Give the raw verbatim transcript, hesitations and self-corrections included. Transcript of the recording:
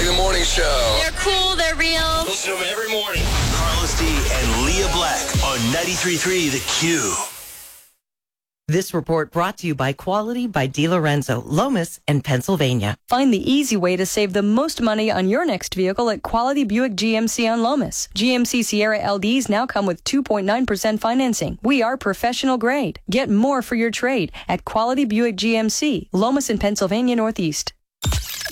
Like the morning show. They're cool, they're real. Listen to them every morning. Carlos D and Leah Black on ninety-three point three The Q. This report brought to you by Quality by DiLorenzo, Lomas, and Pennsylvania. Find the easy way to save the most money on your next vehicle at Quality Buick G M C on Lomas. G M C Sierra L Ds now come with two point nine percent financing. We are professional grade. Get more for your trade at Quality Buick G M C, Lomas in Pennsylvania Northeast.